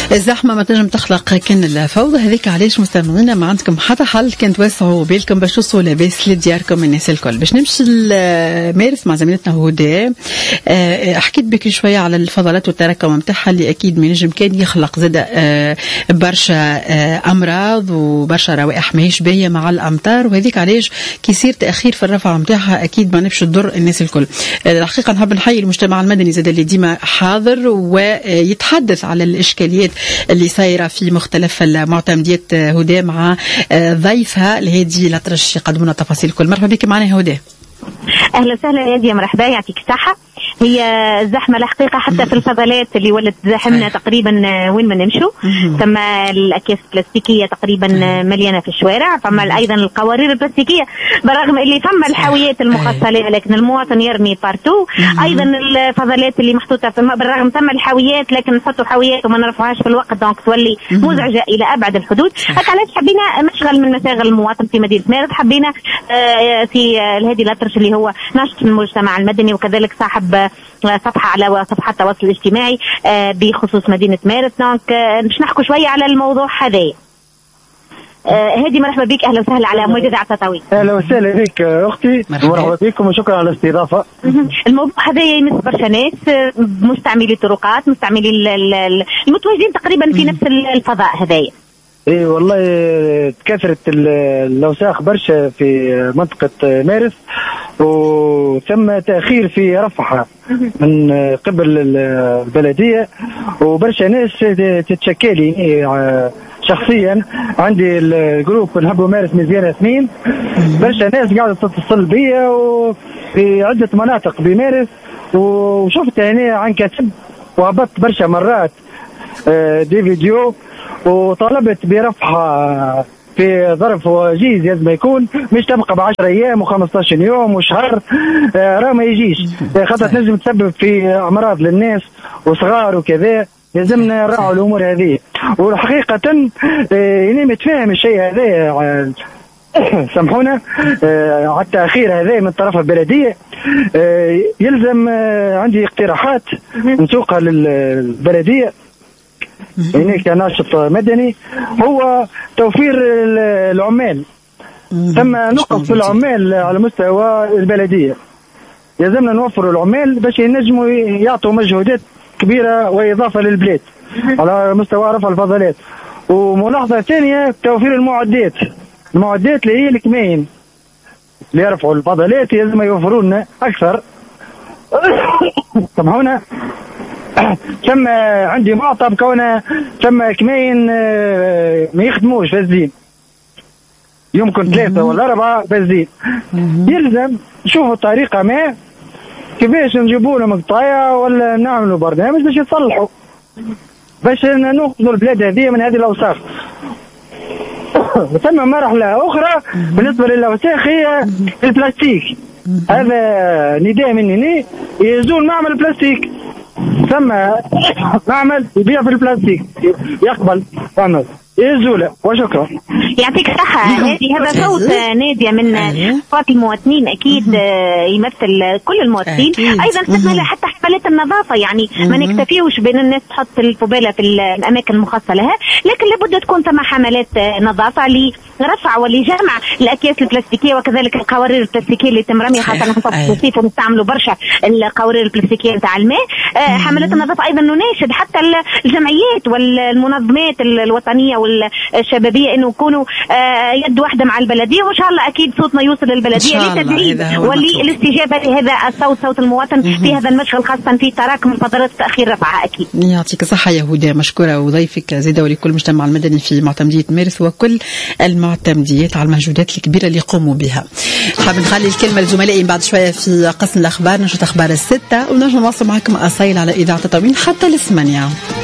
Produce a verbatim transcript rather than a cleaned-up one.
الزحمة ما تنجم تخلق كان الفوضى، هذيك علاش مستمعينا ما عندكم حتى حل كان توسعوا بالكم باش توصلوا لاباس لدياركم الناس الكل. باش نمشي لمارس مع زميلتنا هدى. حكيت بك شوية على الفضلات والتراكم متاعها اللي أكيد ما ينجم كان يخلق زاد برشا أمراض وبرشا روائح ماهيش باهية مع الأمطار، وهذيك علاش كي يصير تأخير في الرفع متاعها أكيد ما نبش تضر الناس الكل. الحقيقة نحب نحيي المجتمع المدني زاد اللي ديما حاضر ويتحدث على الإشكاليات اللي صايرة في مختلف المعتمديات. هدى مع ضيفها الهادي الأطرش يقدمونا تفاصيل الكل. مرحبا بك معنا هدى. اهلا وسهلا يا هادي، مرحبا يعطيك الصحه. هي الزحمه الحقيقه حتى في الفضلات اللي ولت زحمنا تقريبا وين ما نمشوا، ثم الاكياس البلاستيكيه تقريبا مليانه في الشوارع، ثم ايضا القوارير البلاستيكيه برغم اللي ثم الحاويات المخصصه لها لكن المواطن يرمي بارتو. ايضا الفضلات اللي محطوطه في بالرغم ثم الحاويات لكن نحطوا حاويات وما نرفعوهاش في الوقت، دونك تولي مزعجه الى ابعد الحدود. هكا علاش حبينا نشغل من مشاغل المواطن في مدينه مارس، حبينا في الهادي الأطرش اللي هو ناشط في المجتمع المدني وكذلك صاحب صفحة على صفحات التواصل الاجتماعي بخصوص مدينة مارس، دونك باش نحكوا شوية على الموضوع هذايا. هادي مرحبا بك، اهلا وسهلا على موجة على تطاوي. اهلا وسهلا بك اختي، مرحبا بكم وشكرا على الاستضافة. الموضوع هذا يمس برشا ناس مستعملي الطرقات، مستعملي المتواجدين تقريبا في نفس الفضاء هذايا. اي والله تكثرت الاوساخ برشا في منطقة مارس وثم تأخير في رفعها من قبل البلدية، وبرشا ناس تتشكالي شخصيا عندي الجروب نحبوا مارس مزيانة اثنين، برشا ناس قاعدة تتصل بيا وفي عدة مناطق بمارس، وشفت هنا عن كتب وهبطت برشا مرات دي فيديو وطلبت برفعها في ظرف وجيز لازم ما يكون، مش تبقى بعشر ايام وخمسطاش يوم وشهر راه ما يجيش، خاطر تنجم تسبب في امراض للناس وصغار وكذا. لازمنا نراعوا الامور هذه، والحقيقه اني متفاهم الشيء هذا سامحونا على التاخير هذا من طرف البلديه. يلزم عندي اقتراحات نسوقها للبلديه يعني كناشط مدني، هو توفير العمال، ثم نقص في العمال على مستوى البلدية. يلزمنا نوفر العمال باش ينجموا يعطوا مجهودات كبيرة وإضافة للبلاد على مستوى رفع الفضلات. وملاحظة ثانية توفير المعدات، المعدات اللي هي الكمين اللي يرفعوا الفضلات يلزم يوفروا لنا أكثر. سامحونا. ثم عندي معطب كونه ثم كمين ما يخدموش فاسدين، يمكن ثلاثة ولا أربعة فاسدين. يلزم نشوفوا طريقة ما كيفاش نجيبوا لهم قطايع ولا نعملوا برنامج باش يصلحوا باش نأخذوا البلاد هذه من هذه الأوساخ. ثم مرحلة أخرى بالنسبة للأوساخ هي البلاستيك، هذا نداء مني يزول معمل البلاستيك، ثم معمل يبيع في البلاستيك يقبل عمل يزوله. وشكرا يعطيك الصحة. هذه هذا صوت نادية من صوت المواطنين، أكيد يمثل كل المواطنين. أيضا استكمال حتى حملات النظافة، يعني ما نكتفيوش بين الناس تحط القبالة في الأماكن المخصصة لها، لكن لابد تكون ثم حملات نظافة لرفع ولجمع الأكياس البلاستيكية وكذلك القوارير البلاستيكية اللي تم رميها، خاصة في الصيف ونستعملوا برشا القوارير البلاستيكية نتاع الماء. حملات النظافة أيضا نناشد حتى الجمعيات والمنظمات الوطنية والشبابية انه يكونوا يد واحدة مع البلدية، وان شاء الله اكيد صوتنا يوصل للبلدية لتدريب وللاستجابة لهذا الصوت، صوت المواطن في هذا المشغل، خاصة في تراكم فترات تأخير رفعها. اكيد يعطيك الصحة يا هدى، مشكورة، وضيفك زيادة ولكل المجتمع المدني في معتمدية مارس وكل المعتمديات على المجهودات الكبيرة اللي يقوموا بها. حاب نخلي الكلمة لزملائي بعد شوية في قسم الأخبار، نشرة أخبار الستة، ونرجع نواصل معكم أصيل على إذاعة تطاوين حتى الثمانية.